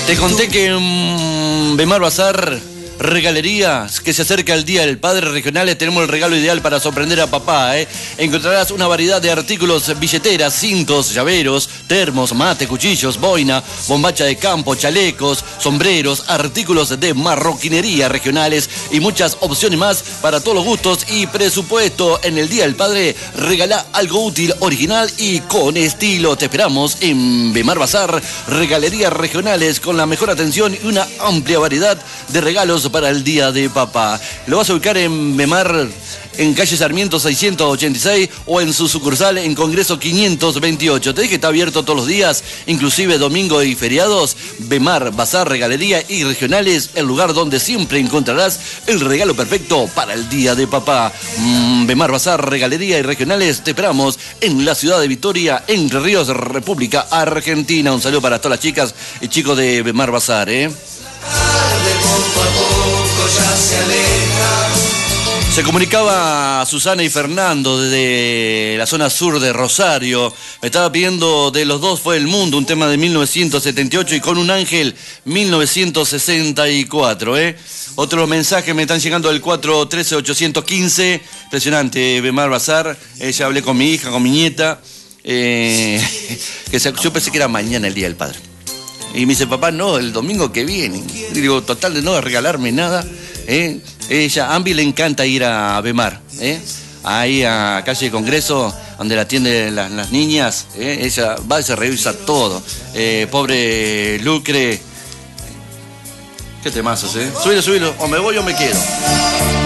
Te conté que en Bemar Bazar, regalerías, que se acerca el Día del Padre Regionales, tenemos el regalo ideal para sorprender a papá. Encontrarás una variedad de artículos, billeteras, cintos, llaveros, termos, mate, cuchillos, boina, bombacha de campo, chalecos, sombreros, artículos de marroquinería regionales y muchas opciones más para todos los gustos y presupuesto. En el Día del Padre, regala algo útil, original y con estilo. Te esperamos en Bemar Bazar, regalerías regionales con la mejor atención y una amplia variedad de regalos para el Día de Papá. Lo vas a ubicar en Bemar, en calle Sarmiento 686 o en su sucursal en Congreso 528. Te dije que está abierto todos los días, inclusive domingo y feriados. Bemar Bazar, regalería y regionales, el lugar donde siempre encontrarás el regalo perfecto para el Día de Papá. Bemar Bazar, regalería y regionales, te esperamos en la ciudad de Victoria, Entre Ríos, República Argentina. Un saludo para todas las chicas y chicos de Bemar Bazar, Poco a poco ya se aleja. Se comunicaba Susana y Fernando desde la zona sur de Rosario. Me estaba pidiendo de Los Dos Fue el Mundo, un tema de 1978 y Con un Ángel 1964. Otros mensajes me están llegando del 413-815. Impresionante, Bemar Bazar. Ya hablé con mi hija, con mi nieta. Yo pensé que era mañana el Día del Padre. Y me dice, papá, no, el domingo que viene. Y digo, total de no regalarme nada. Ella, a Ambi le encanta ir a Bemar. Ahí a calle Congreso, donde la atienden las niñas. Ella va y se revisa todo. Pobre Lucre. Qué temazos, Subilo, o me voy o me quedo.